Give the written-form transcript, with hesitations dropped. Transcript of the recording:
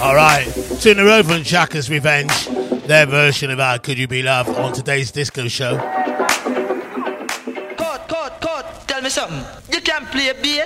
Alright, two in a row from Shaka's Revenge, their version of How Could You Be Loved on today's disco show. Tell me something. You can play bass.